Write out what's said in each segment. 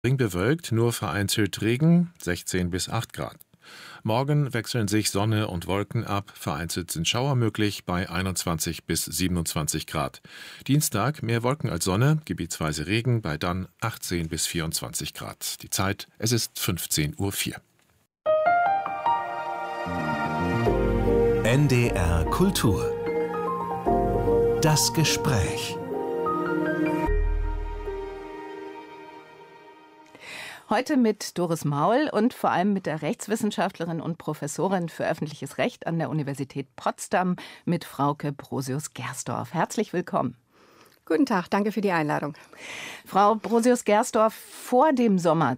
Bewölkt, nur vereinzelt Regen, 16 bis 8 Grad. Morgen wechseln sich Sonne und Wolken ab, vereinzelt sind Schauer möglich bei 21 bis 27 Grad. Dienstag mehr Wolken als Sonne, gebietsweise Regen bei dann 18 bis 24 Grad. Die Zeit, es ist 15:04 Uhr. NDR Kultur. Das Gespräch. Heute mit Doris Maul und vor allem mit der Rechtswissenschaftlerin und Professorin für öffentliches Recht an der Universität Potsdam, mit Frauke Brosius-Gersdorf. Herzlich willkommen. Guten Tag, danke für die Einladung. Frau Brosius-Gersdorf, vor dem Sommer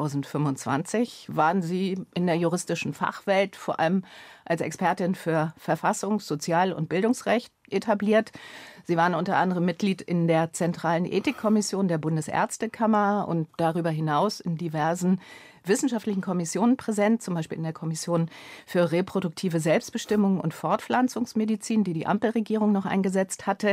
2025 waren Sie in der juristischen Fachwelt vor allem als Expertin für Verfassungs-, Sozial- und Bildungsrecht etabliert. Sie waren unter anderem Mitglied in der Zentralen Ethikkommission der Bundesärztekammer und darüber hinaus in diversen wissenschaftlichen Kommissionen präsent, zum Beispiel in der Kommission für reproduktive Selbstbestimmung und Fortpflanzungsmedizin, die die Ampelregierung noch eingesetzt hatte.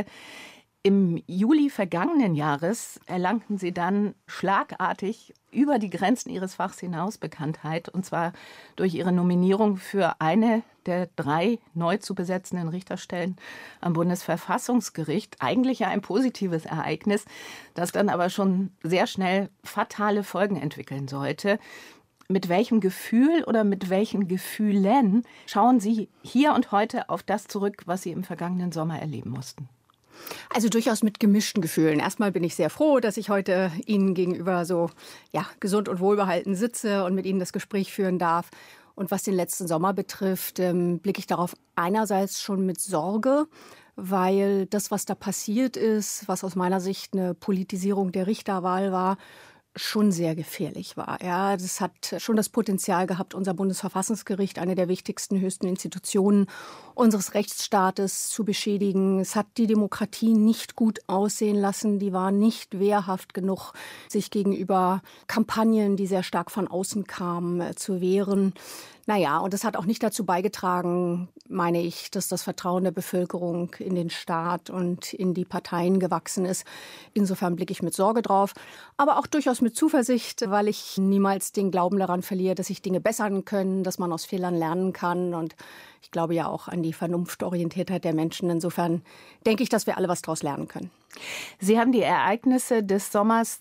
Im Juli vergangenen Jahres erlangten Sie dann schlagartig über die Grenzen Ihres Fachs hinaus Bekanntheit, und zwar durch Ihre Nominierung für eine der 3 neu zu besetzenden Richterstellen am Bundesverfassungsgericht. Eigentlich ja ein positives Ereignis, das dann aber schon sehr schnell fatale Folgen entwickeln sollte. Mit welchem Gefühl oder mit welchen Gefühlen schauen Sie hier und heute auf das zurück, was Sie im vergangenen Sommer erleben mussten? Also durchaus mit gemischten Gefühlen. Erstmal bin ich sehr froh, dass ich heute Ihnen gegenüber so gesund und wohlbehalten sitze und mit Ihnen das Gespräch führen darf. Und was den letzten Sommer betrifft, blicke ich darauf einerseits schon mit Sorge, weil das, was da passiert ist, was aus meiner Sicht eine Politisierung der Richterwahl war, schon sehr gefährlich war. Ja, das hat schon das Potenzial gehabt, unser Bundesverfassungsgericht, eine der wichtigsten, höchsten Institutionen unseres Rechtsstaates, zu beschädigen. Es hat die Demokratie nicht gut aussehen lassen. Die war nicht wehrhaft genug, sich gegenüber Kampagnen, die sehr stark von außen kamen, zu wehren. Und das hat auch nicht dazu beigetragen, meine ich, dass das Vertrauen der Bevölkerung in den Staat und in die Parteien gewachsen ist. Insofern blicke ich mit Sorge drauf, aber auch durchaus mit Zuversicht, weil ich niemals den Glauben daran verliere, dass sich Dinge bessern können, dass man aus Fehlern lernen kann. Und ich glaube ja auch an die Vernunftorientiertheit der Menschen. Insofern denke ich, dass wir alle was daraus lernen können. Sie haben die Ereignisse des Sommers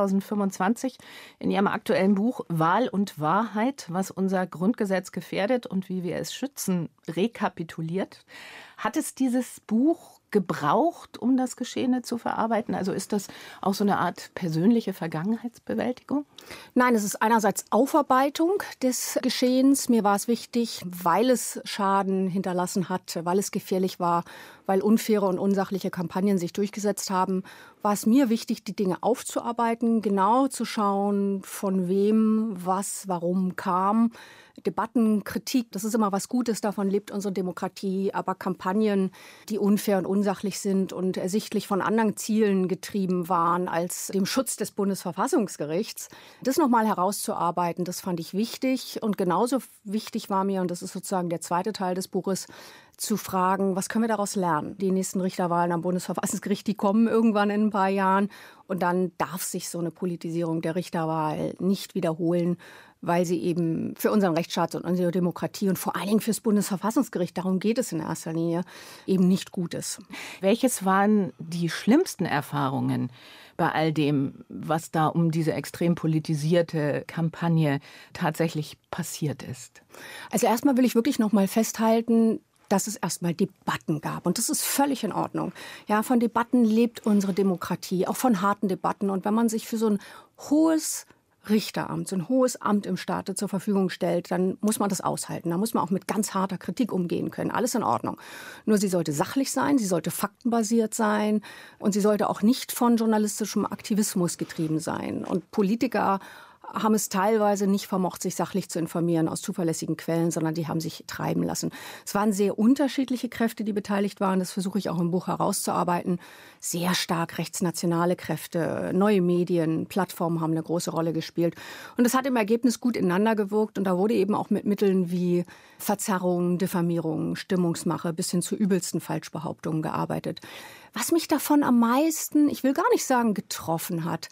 2025 in Ihrem aktuellen Buch Wahl und Wahrheit, was unser Grundgesetz gefährdet und wie wir es schützen, rekapituliert. Hat es dieses Buch gebraucht, um das Geschehene zu verarbeiten? Also ist das auch so eine Art persönliche Vergangenheitsbewältigung? Nein, es ist einerseits Aufarbeitung des Geschehens. Mir war es wichtig, weil es Schaden hinterlassen hat, weil es gefährlich war, weil unfaire und unsachliche Kampagnen sich durchgesetzt haben, war es mir wichtig, die Dinge aufzuarbeiten, genau zu schauen, von wem, was, warum kam. Debatten, Kritik, das ist immer was Gutes, davon lebt unsere Demokratie. Aber Kampagnen, die unfair und unsachlich sind und ersichtlich von anderen Zielen getrieben waren als dem Schutz des Bundesverfassungsgerichts, das nochmal herauszuarbeiten, das fand ich wichtig. Und genauso wichtig war mir, und das ist sozusagen der zweite Teil des Buches, zu fragen, was können wir daraus lernen? Die nächsten Richterwahlen am Bundesverfassungsgericht, die kommen irgendwann in ein paar Jahren. Und dann darf sich so eine Politisierung der Richterwahl nicht wiederholen, weil sie eben für unseren Rechtsstaat und unsere Demokratie und vor allen Dingen fürs Bundesverfassungsgericht, darum geht es in erster Linie, eben nicht gut ist. Welches waren die schlimmsten Erfahrungen bei all dem, was da um diese extrem politisierte Kampagne tatsächlich passiert ist? Also erstmal will ich wirklich noch mal festhalten, dass es erstmal Debatten gab. Und das ist völlig in Ordnung. Ja, von Debatten lebt unsere Demokratie, auch von harten Debatten. Und wenn man sich für so ein hohes Richteramt, so ein hohes Amt im Staate zur Verfügung stellt, dann muss man das aushalten. Da muss man auch mit ganz harter Kritik umgehen können. Alles in Ordnung. Nur sie sollte sachlich sein, sie sollte faktenbasiert sein und sie sollte auch nicht von journalistischem Aktivismus getrieben sein. Und Politiker haben es teilweise nicht vermocht, sich sachlich zu informieren aus zuverlässigen Quellen, sondern die haben sich treiben lassen. Es waren sehr unterschiedliche Kräfte, die beteiligt waren. Das versuche ich auch im Buch herauszuarbeiten. Sehr stark rechtsnationale Kräfte, neue Medien, Plattformen haben eine große Rolle gespielt. Und das hat im Ergebnis gut ineinander gewirkt. Und da wurde eben auch mit Mitteln wie Verzerrung, Diffamierung, Stimmungsmache bis hin zu übelsten Falschbehauptungen gearbeitet. Was mich davon am meisten, ich will gar nicht sagen getroffen hat,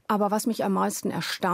Aber was mich am meisten erstaunt,